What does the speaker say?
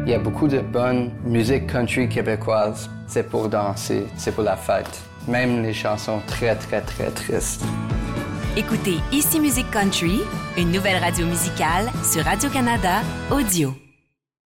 Il y a beaucoup de bonne musique country québécoise. C'est pour danser, c'est pour la fête. Même les chansons très, très, très tristes. Écoutez Ici Musique Country, une nouvelle radio musicale sur Radio-Canada Audio.